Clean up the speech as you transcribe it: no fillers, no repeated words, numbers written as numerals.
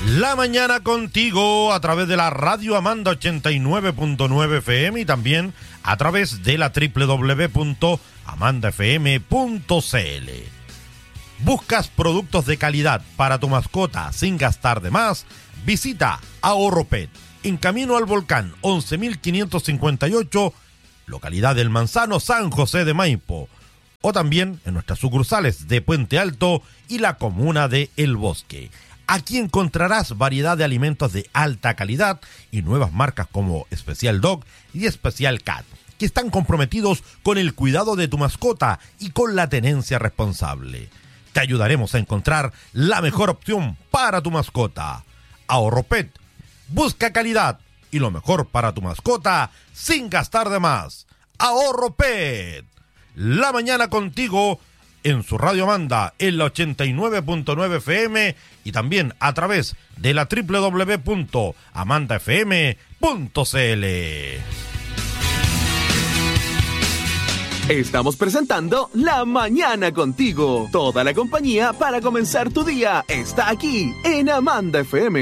La mañana contigo a través de la radio Amanda 89.9 FM y también a través de la www.amandafm.cl. ¿Buscas productos de calidad para tu mascota sin gastar de más? Visita Ahorro Pet, en camino al volcán 11.558, localidad del Manzano, San José de Maipo, o también en nuestras sucursales de Puente Alto y la comuna de El Bosque. Aquí encontrarás variedad de alimentos de alta calidad y nuevas marcas como Special Dog y Special Cat, que están comprometidos con el cuidado de tu mascota y con la tenencia responsable. Te ayudaremos a encontrar la mejor opción para tu mascota. Ahorro Pet, busca calidad y lo mejor para tu mascota sin gastar de más. Ahorro Pet, la mañana contigo en su radio Amanda en la 89.9 FM y también a través de la www.amandafm.cl. Estamos presentando La Mañana Contigo. Toda la compañía para comenzar tu día está aquí en Amanda FM.